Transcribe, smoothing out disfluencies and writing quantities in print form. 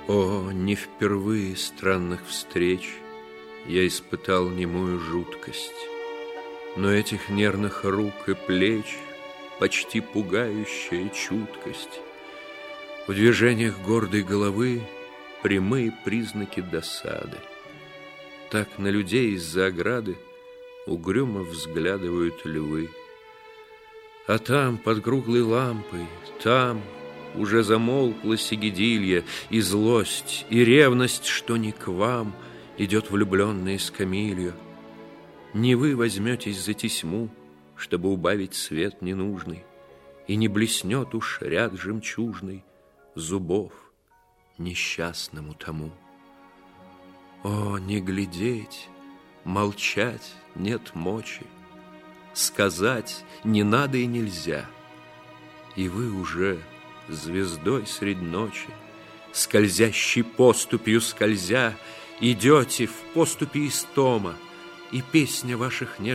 О, не впервые странных встреч я испытал немую жуткость, но этих нервных рук и плеч почти пугающая чуткость. В движениях гордой головы прямые признаки досады. Так на людей из-за ограды угрюмо взглядывают львы. А там, под круглой лампой, там уже замолкла сигидилья, и злость, и ревность, что не к вам идет влюбленная с Камилью. Не вы возьметесь за тесьму, чтобы убавить свет ненужный, и не блеснет уж ряд жемчужный зубов несчастному тому. О, не глядеть, молчать нет мочи, сказать не надо и нельзя, и вы уже звездой средь ночи, скользящей поступью скользя, идете в поступе истома, и песня ваших нежных